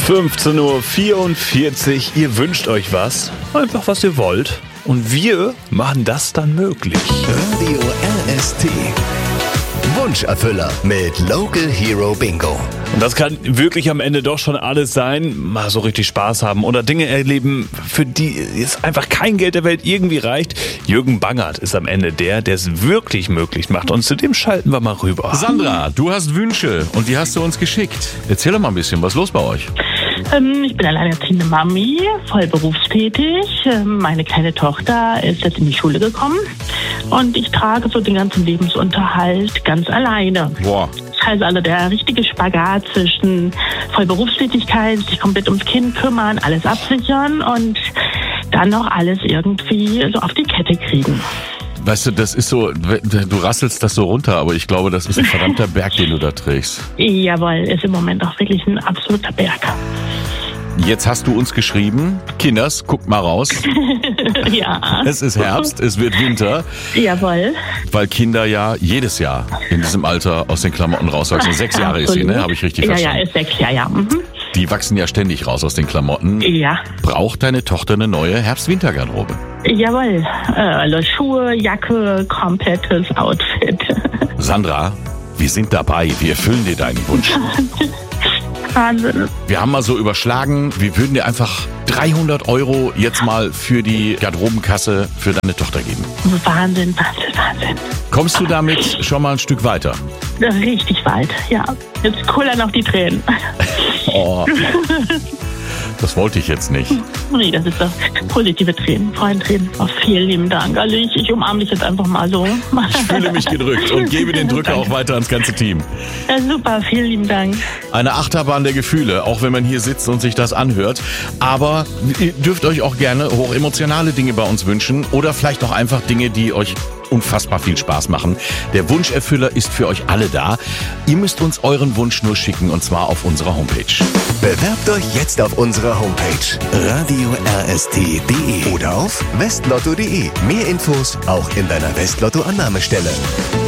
15:44 Uhr, ihr wünscht euch was, einfach was ihr wollt. Und wir machen das dann möglich. Radio RST. Wunscherfüller mit Local Hero Bingo. Und das kann wirklich am Ende doch schon alles sein. Mal so richtig Spaß haben oder Dinge erleben, für die es einfach kein Geld der Welt irgendwie reicht. Jürgen Bangert ist am Ende der es wirklich möglich macht. Und zu dem schalten wir mal rüber. Sandra, du hast Wünsche und die hast du uns geschickt. Erzähl doch mal ein bisschen, was ist los bei euch? Ich bin alleinerziehende Mami, voll berufstätig. Meine kleine Tochter ist jetzt in die Schule gekommen und ich trage so den ganzen Lebensunterhalt ganz alleine. Boah. Das heißt also der richtige Spagat zwischen Vollberufstätigkeit, sich komplett ums Kind kümmern, alles absichern und dann noch alles irgendwie so auf die Kette kriegen. Weißt du, das ist so, du rasselst das so runter, aber ich glaube, das ist ein verdammter Berg, den du da trägst. Jawohl, ist im Moment auch wirklich ein absoluter Berg. Jetzt hast du uns geschrieben, Kinders, guckt mal raus. Ja. Es ist Herbst, es wird Winter. Jawohl. Weil Kinder ja jedes Jahr in diesem Alter aus den Klamotten rauswachsen. 6 Jahre ist sie, ne? Habe ich richtig verstanden? Ja, ist 6 Jahre, ja. Mhm. Die wachsen ja ständig raus aus den Klamotten. Ja. Braucht deine Tochter eine neue Herbst-Winter-Garderobe? Jawohl. Schuhe, Jacke, komplettes Outfit. Sandra, wir sind dabei. Wir erfüllen dir deinen Wunsch. Wahnsinn. Wir haben mal so überschlagen, wir würden dir einfach 300 € jetzt mal für die Garderobenkasse für deine Tochter geben. Wahnsinn. Kommst du damit schon mal ein Stück weiter? Richtig weit, ja. Jetzt kullern noch die Tränen. Oh, das wollte ich jetzt nicht. Nee, das ist doch positive Tränen, Freudentränen. Oh, vielen lieben Dank. Also ich umarme dich jetzt einfach mal so. Ich fühle mich gedrückt und gebe den Drücker auch weiter ans ganze Team. Ja, super, vielen lieben Dank. Eine Achterbahn der Gefühle, auch wenn man hier sitzt und sich das anhört. Aber ihr dürft euch auch gerne hochemotionale Dinge bei uns wünschen oder vielleicht auch einfach Dinge, die euch unfassbar viel Spaß machen. Der Wunscherfüller ist für euch alle da. Ihr müsst uns euren Wunsch nur schicken und zwar auf unserer Homepage. Bewerbt euch jetzt auf unserer Homepage radiorst.de oder auf westlotto.de. Mehr Infos auch in deiner Westlotto-Annahmestelle.